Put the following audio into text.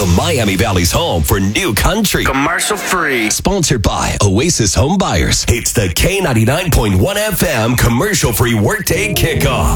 Miami Valley's home for new country. Commercial free. Sponsored by Oasis Home Buyers. It's the K99.1 FM commercial free workday kickoff.